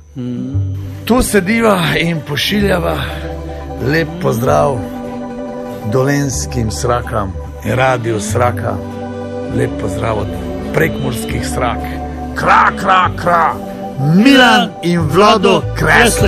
Tu sediva in pošiljava lep pozdrav dolenjskim Srakam in radiju Sraka. Lep pozdrav od prekmurskih Srak. Kra, kra, kra. Milan in Vlado Kresle.